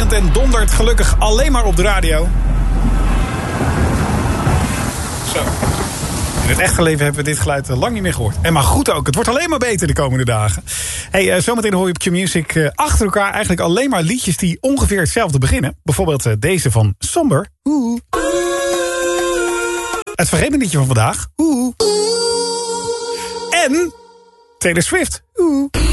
regent en dondert gelukkig alleen maar op de radio. Zo. In het echte leven hebben we dit geluid lang niet meer gehoord. En maar goed ook, het wordt alleen maar beter de komende dagen. Hey, zometeen hoor je op Q-Music achter elkaar eigenlijk alleen maar liedjes die ongeveer hetzelfde beginnen. Bijvoorbeeld deze van Somber. Oeh. Het vergeetmeliedje van vandaag. Oeh. En Taylor Swift. Oeh.